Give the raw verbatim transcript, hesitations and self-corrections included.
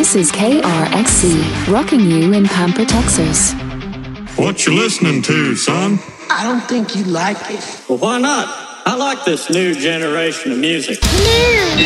This is K R X C, rocking you in Pamper, Texas. What you listening to, son? I don't think you like it. Well, why not? I like this new generation of music. New